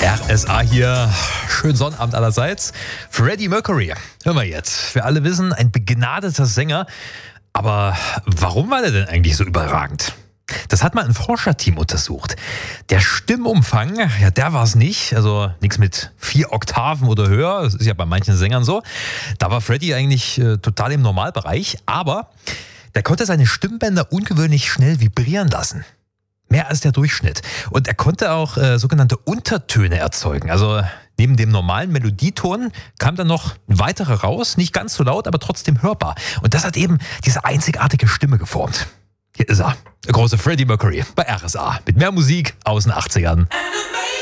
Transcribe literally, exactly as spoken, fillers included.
R S A hier, schönen Sonnabend allerseits. Freddie Mercury, hören wir jetzt. Wir alle wissen, ein begnadeter Sänger. Aber warum war der denn eigentlich so überragend? Das hat mal ein Forscherteam untersucht. Der Stimmumfang, ja, der war es nicht. Also nichts mit vier Oktaven oder höher. Das ist ja bei manchen Sängern so. Da war Freddie eigentlich äh, total im Normalbereich. Aber der konnte seine Stimmbänder ungewöhnlich schnell vibrieren lassen. Mehr als der Durchschnitt. Und er konnte auch äh, sogenannte Untertöne erzeugen. Also neben dem normalen Melodieton kam dann noch ein weiterer raus. Nicht ganz so laut, aber trotzdem hörbar. Und das hat eben diese einzigartige Stimme geformt. Hier ist er, der große Freddie Mercury bei R S A. Mit mehr Musik aus den achtzigern.